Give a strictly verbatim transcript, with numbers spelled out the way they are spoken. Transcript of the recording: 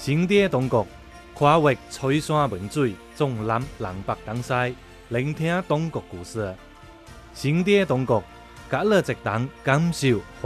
新地的中国跨越吹山问水，纵南浪北东西，聆听中国故事。新地的中国，隔了一冬感受